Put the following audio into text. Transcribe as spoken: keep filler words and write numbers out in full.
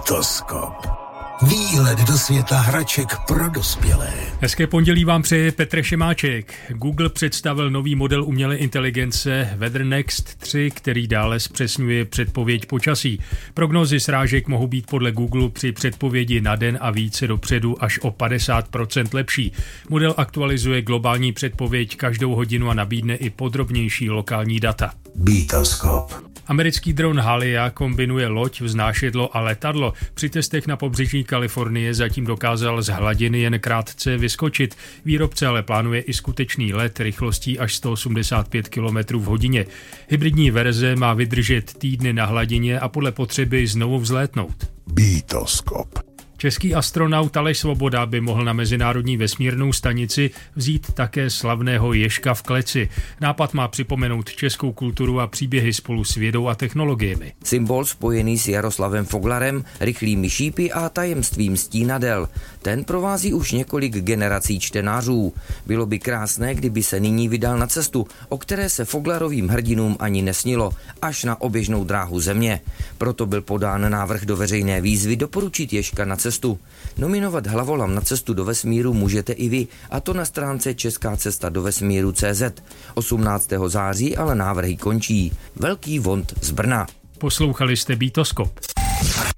Bitoskop. Výhled do světa hraček pro dospělé. Hezké pondělí vám přeje Petr Šimáček. Google představil nový model umělé inteligence WeatherNext tři, který dále zpřesňuje předpověď počasí. Prognózy srážek mohou být podle Google při předpovědi na den a více dopředu až o padesát procent lepší. Model aktualizuje globální předpověď každou hodinu a nabídne i podrobnější lokální data. Bitoskop. Americký dron Halia kombinuje loď, vznášedlo a letadlo. Při testech na pobřeží Kalifornie zatím dokázal z hladiny jen krátce vyskočit. Výrobce ale plánuje i skutečný let rychlostí až sto osmdesát pět kilometrů v hodině. Hybridní verze má vydržet týdny na hladině a podle potřeby znovu vzlétnout. Bitoskop. Český astronaut Aleš Svoboda by mohl na Mezinárodní vesmírnou stanici vzít také slavného ježka v kleci. Nápad má připomenout českou kulturu a příběhy spolu s vědou a technologiemi. Symbol spojený s Jaroslavem Foglarem, rychlými šípy a tajemstvím stínadel. Ten provází už několik generací čtenářů. Bylo by krásné, kdyby se nyní vydal na cestu, o které se Foglarovým hrdinům ani nesnilo, až na oběžnou dráhu země. Proto byl podán návrh do veřejné výzvy doporučit ježka na cestu. Nominovat hlavolam na cestu do vesmíru můžete i vy, a to na stránce česká cesta do vesmíru tečka cé zet. osmnáctého září ale návrhy končí. Velký vond z Brna. Poslouchali jste Bitoskop.